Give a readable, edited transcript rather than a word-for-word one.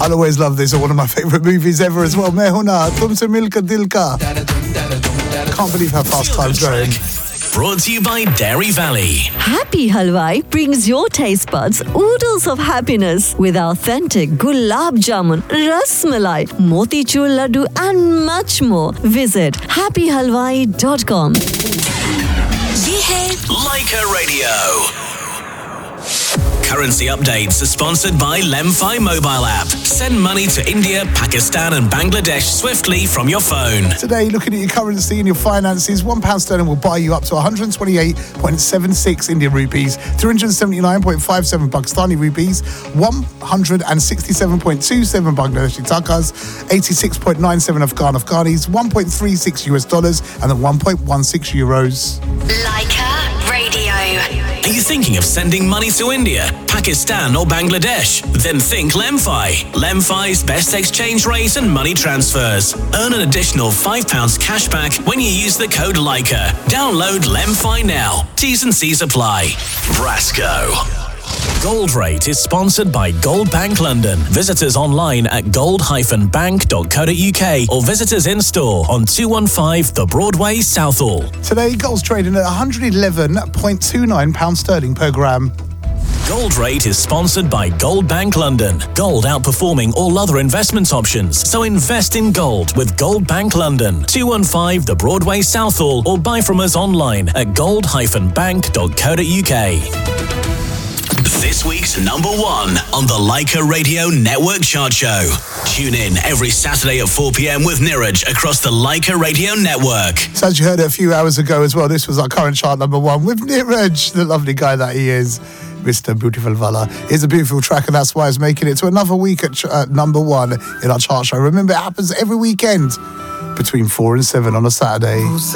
I'll always love this. It's one of my favourite movies ever as well. Mehuna, Tumse Milka Dilka. Can't believe how fast time's going. Brought to you by Dairy Valley. Happy Halwai brings your taste buds oodles of happiness with authentic gulab jamun, ras malai, motichur laddu and much more. Visit happyhalwai.com. Ye hai Leica Radio. Currency updates are sponsored by Lemfi mobile app. Send money to India, Pakistan and Bangladesh swiftly from your phone. Today, looking at your currency and your finances, £1 sterling will buy you up to 128.76 Indian rupees, 379.57 Pakistani rupees, 167.27 Bangladeshi takas, 86.97 Afghanis, 1.36 US dollars, and then 1.16 euros. Leica Radio. Are you thinking of sending money to India, Pakistan or Bangladesh? Then think Lemfi. Lemfi's best exchange rate and money transfers. Earn an additional £5 cash back when you use the code Leica. Download Lemfi now. T's and C's apply. Brasco. Gold Rate is sponsored by Gold Bank London. Visit us online at gold-bank.co.uk or visit us in store on 215 The Broadway, Southall. Today, gold's trading at £111.29 sterling per gram. Gold Rate is sponsored by Gold Bank London. Gold outperforming all other investment options. So invest in gold with Gold Bank London. 215 The Broadway, Southall, or buy from us online at gold-bank.co.uk. This week's number one on the Leica Radio Network Chart Show. Tune in every Saturday at 4 p.m. with Niraj across the Leica Radio Network. So as you heard a few hours ago as well, this was our current chart number one with Niraj, the lovely guy that he is, Mr. Beautiful Vala. It's a beautiful track and that's why it's making it to another week at number one in our chart show. Remember, it happens every weekend between 4 and 7 on a Saturday.